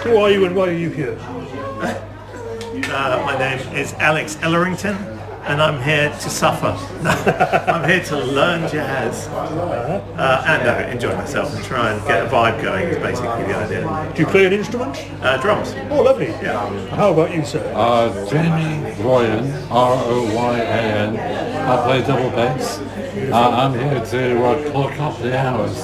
Who are you and why are you here? My name is Alex Ellerington, and I'm here to suffer. I'm here to learn jazz and enjoy myself and try and get a vibe going is basically the idea. Do you play an instrument? Drums. Oh, lovely. Yeah. How about you, sir? Jamie Royan, Royan. I play double bass. I'm here to clock up the hours.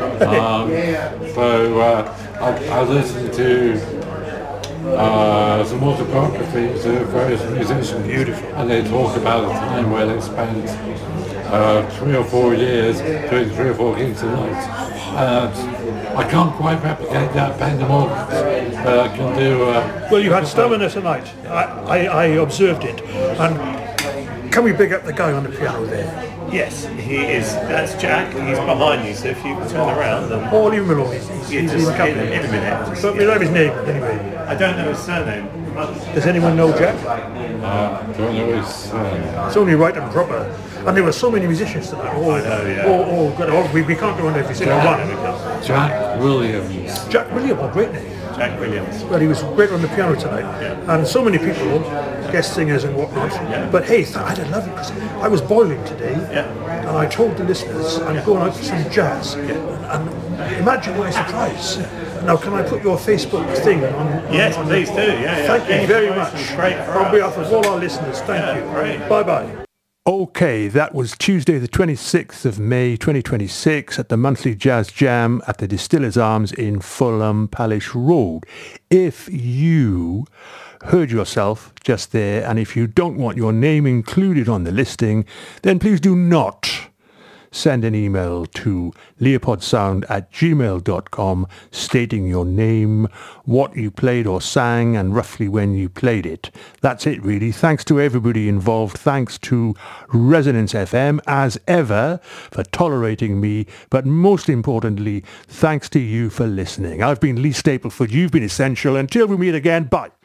I listen to some autobiographies of various musicians. Beautiful. And they talk about a time where they spent 3 or 4 years doing 3 or 4 gigs a night. I can't quite replicate that pandemonium, but I can do... Well, you had stamina tonight. I observed it. And can we big up the guy on the piano there? Yes, he is. That's Jack. He's behind you, so if you turn around, then Oh, leave him alone. He's just in in a minute. But we know his name anyway. I don't know his surname. Does anyone know Jack? don't know his... It's only right and proper. And there were so many musicians tonight. I know, yeah. Good. We can't go on every single one. Jack Williams. Jack Williams, a great name. Jack Williams. Well, he was great on the piano tonight, and so many people, guest singers and whatnot. But hey, I did love it because I was boiling today, and I told the listeners I'm going out for some jazz, and imagine my surprise. Now, can I put your Facebook thing on? Yes, please do. Thank you very much. Great. On behalf of all our listeners, thank you. Great. Bye bye. Okay, that was Tuesday the 26th of May 2026 at the monthly Jazz Jam at the Distillers Arms in Fulham Palace Road. If you heard yourself just there and if you don't want your name included on the listing, then please do not send an email to leopoldsound@gmail.com stating your name, what you played or sang, and roughly when you played it. That's it, really. Thanks to everybody involved. Thanks to Resonance FM, as ever, for tolerating me. But most importantly, thanks to you for listening. I've been Lee Stapleford. You've been essential. Until we meet again, bye.